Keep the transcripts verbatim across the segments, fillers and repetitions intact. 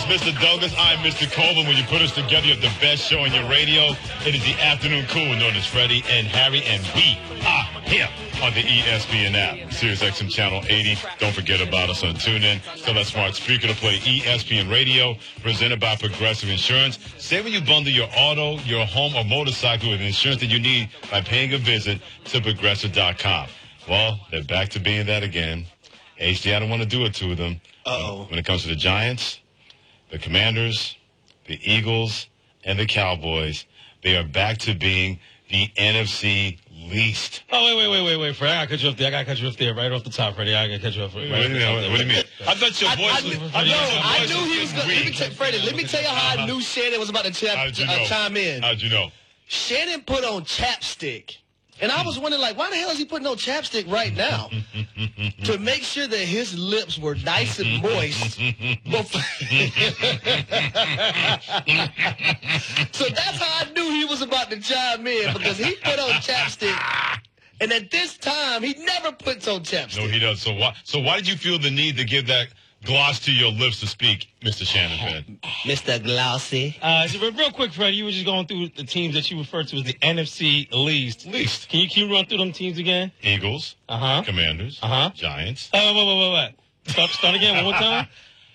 Mister Douglas. I'm Mister Coleman. When you put us together, you have the best show on your radio. It is the Afternoon Cool, known as Freddie and Harry, and we are here on the E S P N app, Sirius X M Channel eighty. Don't forget about us on TuneIn. Tell that smart speaker to play E S P N Radio, presented by Progressive Insurance. Say when you bundle your auto, your home, or motorcycle with insurance that you need by paying a visit to Progressive dot com. Well, they're back to being that again. H D, I don't want to do it to them. Uh-oh. When it comes to the Giants, the Commanders, the Eagles, and the Cowboys, they are back to being the N F C least. Oh, wait, wait, wait, wait, wait, Fred. I gotta cut you off there. I gotta cut you off there right off the top, Freddie. I gotta cut you off right What do you mean? What do you mean? I thought your I, voice I, was... knew- I no, thought your I voice knew he was going to... Let me tell Freddie, let me tell you how I knew Shannon was about to ch- How'd you uh, know? chime in. How'd you know? Shannon put on chapstick. And I was wondering, like, why the hell is he putting on chapstick right now? To make sure that his lips were nice and moist. Before... So that's how I knew he was about to chime in, because he put on chapstick. And at this time, he never puts on chapstick. No, he does. So why, so why did you feel the need to give that gloss to your lips to speak, Mister Shannon Penn? Mister Glossy. Uh, so real quick, Freddie, you were just going through the teams that you referred to as the N F C least. Least. Can you, can you run through them teams again? Eagles, Uh-huh. Commanders, Uh-huh. Giants. Uh, wait, wait, wait, wait. Start, start again one more time.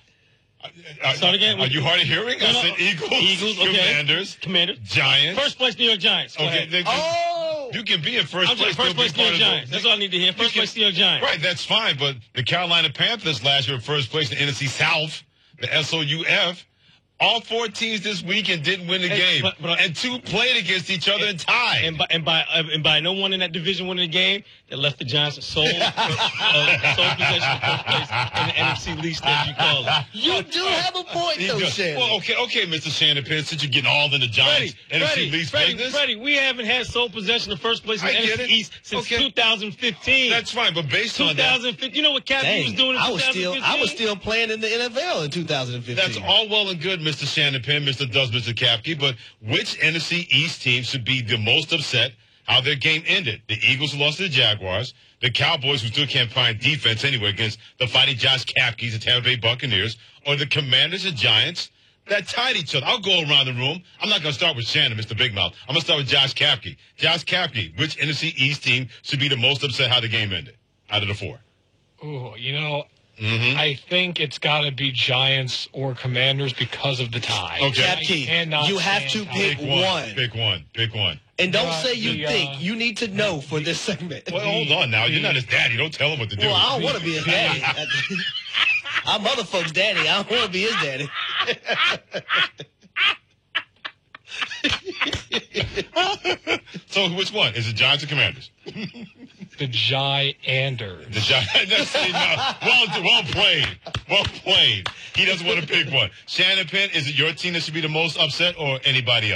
Uh, Start again. Are you hard of hearing? No, I no. said Eagles, Eagles, okay. Commanders, Commanders. Giants. First place, New York Giants. Go Okay, ahead. they- Oh! you can be in first I'm place. sorry, first still be place, New part York of the- Giants. That's all I need to hear. First You can- place, New York Giants. Right, that's fine, but the Carolina Panthers last year were first place in the N F C South, the S O U F. All four teams this weekend didn't win the Hey, game, but- but- and two played against each other and tied. And by, and by uh, and by no one in that division winning the game, that left the Giants a sole, uh, sole possession of first place in the N F C least, as you call it. You do have a point, He though, does. Shannon. Well, okay, okay, Mister Shannon Penn, since you're getting all in the Giants Freddie, N F C Freddie, least Freddie, business. Freddie, we haven't had sole possession of first place in the I N get F C it. East since Okay. two thousand fifteen. That's fine, but based on that, two thousand fifteen. You know what Kathy Dang, was doing in I was still twenty fifteen? I was still playing in the N F L in two thousand fifteen. that's all well and good, Mister Shannon Penn, Mister Does, Mister Kapke, but which N F C East team should be the most upset how their game ended? The Eagles who lost to the Jaguars, the Cowboys who still can't find defense anyway against the Fighting Josh Kapkes, the Tampa Bay Buccaneers, or the Commanders and Giants that tied each other. I'll go around the room. I'm not going to start with Shannon, Mister Big Mouth. I'm going to start with Josh Kapke. Josh Kapke, which N F C East team should be the most upset how the game ended out of the four? Ooh, you know, Mm-hmm. I think it's got to be Giants or Commanders because of the tie. Okay. I Kapke, cannot you have to stand pick tie. one. Pick one. Pick one. And don't Uh, say you the, think. uh, You need to know for this segment. Well, hold on now. You're not his daddy. Don't tell him what to do. Well, I don't want to be his daddy. I'm other folks' daddy. I don't want to be his daddy. So which one? Is it Giants or Commanders? The Gianters. The Giants. See, no. Well, well played. Well played. He doesn't want to pick one. Shannon Penn, is it your team that should be the most upset or anybody else?